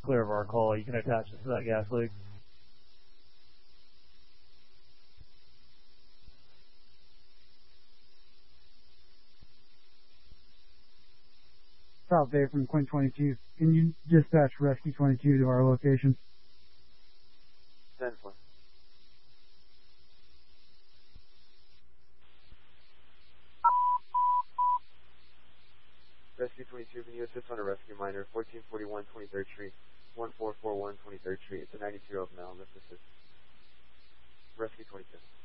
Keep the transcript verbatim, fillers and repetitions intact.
clear of our call. You can attach us to that gas leak. South Bay from Quinn twenty-two. Can you dispatch Rescue twenty-two to our location? ten four. Rescue twenty-two, can you assist on a rescue minor, fourteen forty-one twenty-third Street, one four four one twenty-third Street. It's a ninety-two year old male, let's assist. Rescue twenty-two.